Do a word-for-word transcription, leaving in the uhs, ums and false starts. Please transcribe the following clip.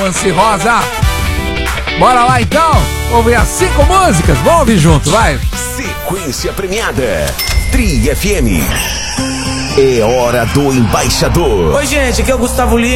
Balance Rosa. Bora lá então, ouvir as cinco músicas, vamos ouvir junto, vai. Sequência premiada, Tri F M. É hora do embaixador. Oi gente, aqui é o Gustavo Lima.